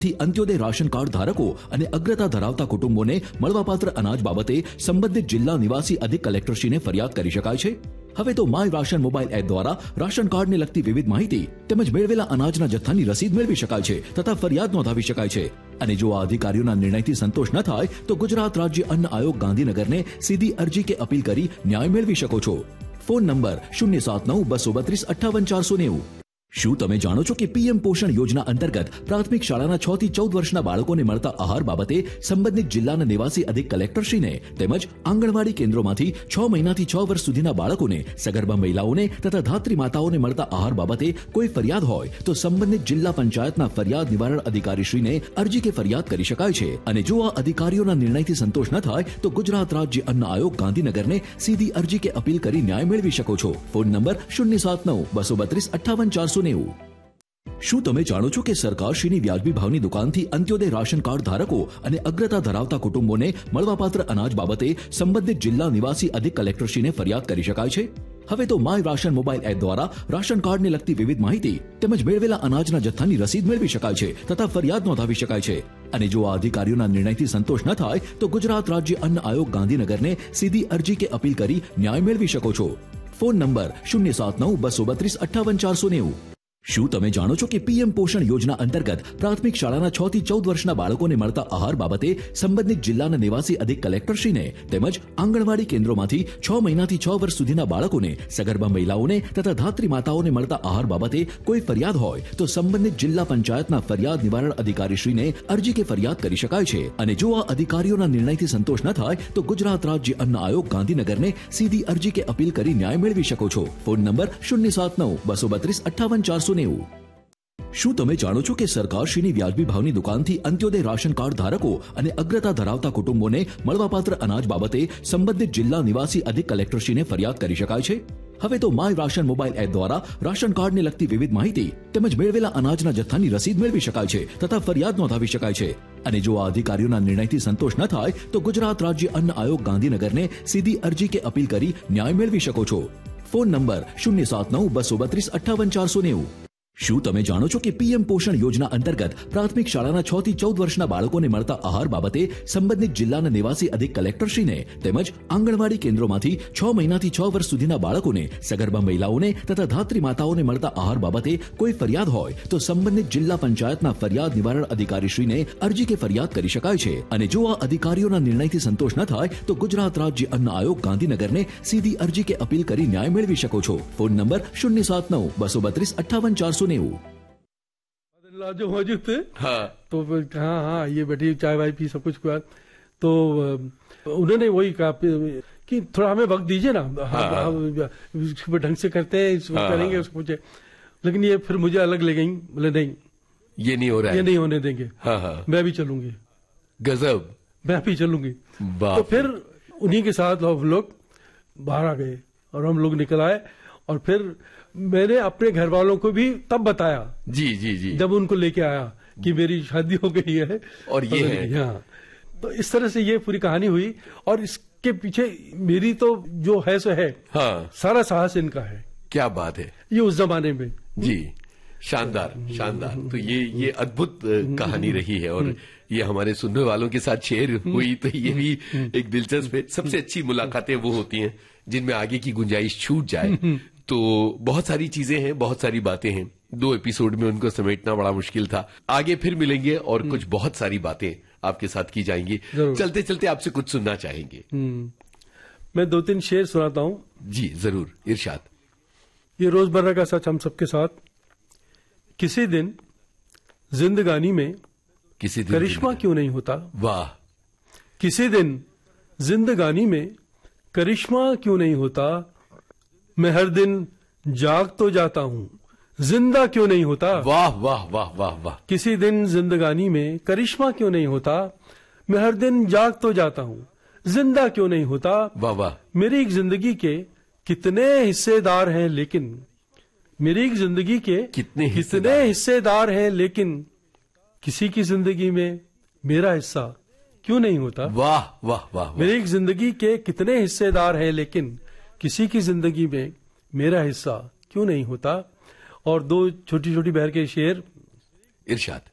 થી અંત્યોદય ration card ધારકો અને અગ્રતા ધરાવતા કુટુંબોને મળવાપાત્ર અનાજ બાબતે સંબંધિત જિલ્લા નિવાસી અધિક કલેક્ટરશ્રીને ફરિયાદ કરી શકાય છે. હવે તો માય રાશન મોબાઈલ એપ દ્વારા રાશન કાર્ડને લગતી વિવિધ માહિતી તેમજ મેળવેલા અનાજના જથ્થાની રસીદ મેળવી શકાય છે તથા ફરિયાદ નોંધાવી શકાય છે. અને જો આ અધિકારીઓના નિર્ણયથી સંતોષ ન થાય તો ગુજરાત રાજ્ય અન્ન આયોગ ગાંધીનગરને સીધી અરજી કે અપીલ કરી ન્યાય મેળવી શકો છો. Phone number 079-232-58-490. શું તમે જાણો છો કે પીએમ પોષણ યોજના અંતર્ગત પ્રાથમિક શાળાના 6 થી 14 વર્ષના બાળકોને મળતા આહાર બાબતે સંબંધિત જિલ્લાના નિવાસી અધિક કલેક્ટરશ્રીને તેમજ આંગણવાડી કેન્દ્રોમાંથી 6 મહિનાથી 6 વર્ષ સુધીના બાળકોને, સગર્ભા મહિલાઓને તથા ધાત્રી માતાઓને મળતા આહાર બાબતે કોઈ ફરિયાદ હોય તો સંબંધિત જિલ્લા પંચાયતના ફરિયાદ નિવારણ અધિકારીશ્રીને અરજી કે ફરિયાદ કરી શકાય છે. અને જો આ અધિકારીઓના નિર્ણયથી સંતોષ ન થાય તો ગુજરાત રાજ્ય અન્ન આયોગ ગાંધીનગરને સીધી અરજી કે અપીલ કરી ન્યાય મેળવી શકો છો. Phone number 079-232-58-490. શું તમે જાણો છો કે સરકારશ્રીની વ્યાજબી ભાવની દુકાનથી અંત્યોદય રાશન કાર્ડ ધારકો અને અગ્રતા ધરાવતા કુટુંબોને મળવાપાત્ર અનાજ બાબતે સંબંધિત જિલ્લા નિવાસી અધિક કલેક્ટરશ્રીને ફરિયાદ કરી શકાય છે? હવે તો માય રાશન મોબાઈલ એપ દ્વારા રાશન કાર્ડને લગતી વિવિધ માહિતી તેમજ મેળવેલા અનાજના જથ્થાની રસીદ મેળવી શકાય છે તથા ફરિયાદ નોંધાવી શકાય છે. અને જો આ અધિકારીઓના નિર્ણયથી સંતોષ ન થાય તો ગુજરાત રાજ્ય અન્ન આયોગ ગાંધીનગરને સીધી અરજી કે અપીલ કરી ન્યાય મેળવી શકો છો. Phone number 079-232-58-490. શું તમે જાણો છો કે પીએમ પોષણ યોજના અંતર્ગત પ્રાથમિક શાળાના 6 થી 14 વર્ષના બાળકોને મળતા આહાર બાબતે સંબંધિત જિલ્લાના નિવાસી અધિક કલેક્ટરશ્રીને તેમજ આંગણવાડી કેન્દ્રોમાંથી 6 મહિનાથી 6 વર્ષ સુધીના બાળકોને, સગર્ભા મહિલાઓને તથા ધાત્રી માતાઓને મળતા આહાર બાબતે કોઈ ફરિયાદ હોય તો સંબંધિત જિલ્લા પંચાયતના ફરિયાદ નિવારણ અધિકારીશ્રીને અરજી કે ફરિયાદ કરી શકાય છે. અને જો આ અધિકારીઓના નિર્ણયથી સંતોષ ન થાય તો ગુજરાત રાજ્ય અન્ન આયોગ ગાંધીનગરને સીધી અરજી કે અપીલ કરી ન્યાય મેળવી શકો છો. Phone number 079-232-58-490. શું તમે જાણો છો કે સરકારશ્રીની વ્યાજબી ભાવની દુકાનથી અંત્યોદય રાશન કાર્ડ ધારકો અને અગ્રતા ધરાવતા કુટુંબોને મળવાપાત્ર અનાજ બાબતે સંબંધિત જિલ્લા નિવાસી અધિક કલેક્ટરશ્રીને ફરિયાદ કરી શકાય છે? હવે તો માય રાશન મોબાઈલ એપ દ્વારા રાશન કાર્ડને લગતી વિવિધ માહિતી તેમજ મેળવેલા અનાજના જથ્થાની રસીદ મેળવી શકાય છે તથા ફરિયાદ નોંધાવી શકાય છે. અને જો આ અધિકારીઓના નિર્ણયથી સંતોષ ન થાય તો ગુજરાત રાજ્ય અન્ન આયોગ ગાંધીનગરને સીધી અરજી કે અપીલ કરી ન્યાય મેળવી શકો છો. Phone number 079-232-58-490. શું તમે જાણો છો કે પીએમ પોષણ યોજના અંતર્ગત પ્રાથમિક શાળાના 6 થી 14 વર્ષના બાળકોને મળતા આહાર બાબતે સંબંધિત જિલ્લાના નિવાસી અધિક કલેક્ટરશ્રીને તેમજ આંગણવાડી કેન્દ્રોમાંથી 6 મહિનાથી 6 વર્ષ સુધીના બાળકોને, સગર્ભા મહિલાઓને તથા ધાત્રી માતાઓને મળતા આહાર બાબતે કોઈ ફરિયાદ હોય તો સંબંધિત જિલ્લા પંચાયતના ફરિયાદ નિવારણ અધિકારીશ્રીને અરજી કે ફરિયાદ કરી શકાય છે. અને જો આ અધિકારીઓના નિર્ણયથી સંતોષ ન થાય તો ગુજરાત રાજ્ય અન્ન આયોગ ગાંધીનગરને સીધી અરજી કે અપીલ કરી ન્યાય મેળવી શકો છો. Phone number 079-232-58-490. जो मौजूद थे हाँ तो हाँ ये बैठी चाय वाय पी सब कुछ हुआ तो उन्होंने वही कहा कि थोड़ा हमें वक्त दीजिए ना. हम ढंग से करते हैं करेंगे उसको पूछे. लेकिन ये फिर मुझे अलग ले गई. बोले नहीं ये नहीं हो रहा है, ये नहीं होने देंगे. मैं भी चलूंगी. गजब. मैं भी चलूंगी. तो फिर उन्हीं के साथ हम लोग बाहर आ गए और हम लोग निकल आए और फिर मैंने अपने घर वालों को भी तब बताया. जी जी जी. जब उनको लेके आया कि मेरी शादी हो गई है और ये है. हाँ तो इस तरह से ये पूरी कहानी हुई और इसके पीछे मेरी तो जो है सो है. हाँ सारा साहस इनका है. क्या बात है. ये उस जमाने में. जी शानदार शानदार. तो ये अद्भुत कहानी रही है और ये हमारे सुनने वालों के साथ शेयर हुई तो ये भी एक दिलचस्प है. सबसे अच्छी मुलाकातें वो होती हैं जिनमें आगे की गुंजाइश छूट जाए. तो बहुत सारी चीजें हैं, बहुत सारी बातें हैं. 2 एपिसोड में उनको समेटना बड़ा मुश्किल था. आगे फिर मिलेंगे और कुछ बहुत सारी बातें आपके साथ की जाएंगी. चलते चलते आपसे कुछ सुनना चाहेंगे. मैं 2-3 शेर सुनाता हूँ. जी जरूर. इरशाद. ये रोजमर्रा का सच हम सबके साथ. किसी दिन जिंदगानी में करिश्मा क्यों नहीं होता. वाह. किसी दिन जिंदगानी में करिश्मा क्यों नहीं होता. मैं हर दिन जाग तो जाता हूँ, जिंदा क्यों नहीं होता. वाह वाह वाह वाह वाह. किसी दिन जिंदगानी में करिश्मा क्यों नहीं होता. मैं हर दिन जाग तो जाता हूँ, जिंदा क्यों नहीं होता. वाह वाह. मेरी एक जिंदगी के कितने हिस्सेदार हैं लेकिन. मेरी एक जिंदगी के कितने हिस्सेदार हैं लेकिन किसी की जिंदगी में मेरा हिस्सा क्यों नहीं होता. वाह वाह वाह. मेरी एक जिंदगी के कितने हिस्सेदार हैं लेकिन किसी की जिंदगी में मेरा हिस्सा क्यों नहीं होता. और 2 छोटी छोटी बहर के शेर. इरशाद.